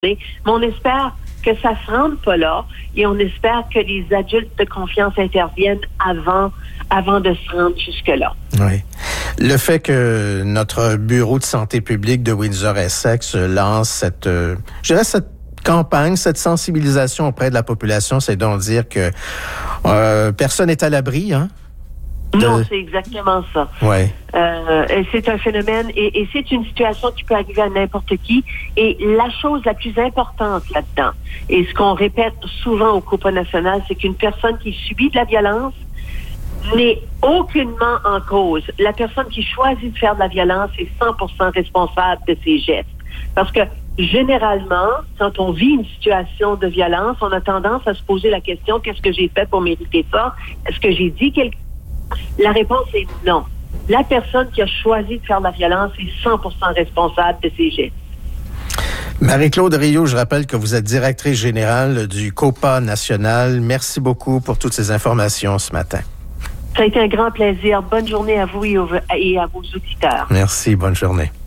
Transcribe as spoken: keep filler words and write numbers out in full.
Mais on espère que ça se rende pas là et on espère que les adultes de confiance interviennent avant, avant de se rendre jusque-là. Oui. Le fait que notre bureau de santé publique de Windsor-Essex lance cette, euh, je dirais cette campagne, cette sensibilisation auprès de la population, c'est donc dire que euh, personne n'est à l'abri, hein? De... Non, c'est exactement ça. Ouais. Euh, c'est un phénomène et, et c'est une situation qui peut arriver à n'importe qui. Et la chose la plus importante là-dedans, et ce qu'on répète souvent au Coupa national, c'est qu'une personne qui subit de la violence n'est aucunement en cause. La personne qui choisit de faire de la violence est cent pour cent responsable de ses gestes. Parce que généralement, quand on vit une situation de violence, on a tendance à se poser la question, qu'est-ce que j'ai fait pour mériter ça? Est-ce que j'ai dit quelque chose? La réponse est non. La personne qui a choisi de faire de la violence est cent pour cent responsable de ses gestes. Marie-Claude Rio, je rappelle que vous êtes directrice générale du Coupa national. Merci beaucoup pour toutes ces informations ce matin. Ça a été un grand plaisir. Bonne journée à vous et, aux, et à vos auditeurs. Merci, bonne journée.